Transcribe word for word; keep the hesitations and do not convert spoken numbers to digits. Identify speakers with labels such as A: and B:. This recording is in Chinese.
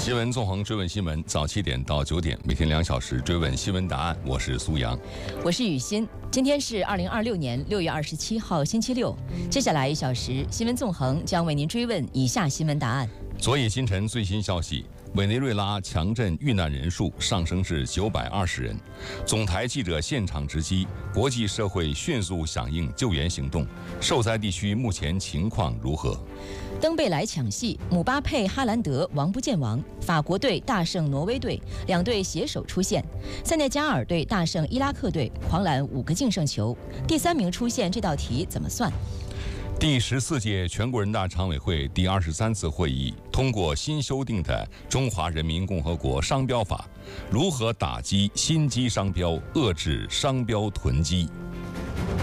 A: 新闻纵横追问新闻，早七点到九点，每天两小时追问新闻答案。我是苏阳，
B: 我是雨欣。今天是二零二六年六月二十七号，星期六。接下来一小时，新闻纵横将为您追问以下新闻答案。
A: 昨夜今晨最新消息，委内瑞拉强震遇难人数上升至九百二十人。总台记者现场直击，国际社会迅速响应救援行动。受灾地区目前情况如何？
B: 登贝莱抢戏，姆巴佩、哈兰德王不见王，法国队大胜挪威队，两队携手出线。塞内加尔队大胜伊拉克队，狂揽五个净胜球。第三名出线，这道题怎么算？
A: 第十四届全国人大常委会第二十三次会议通过新修订的《中华人民共和国商标法》，如何打击心机商标，遏制商标囤积？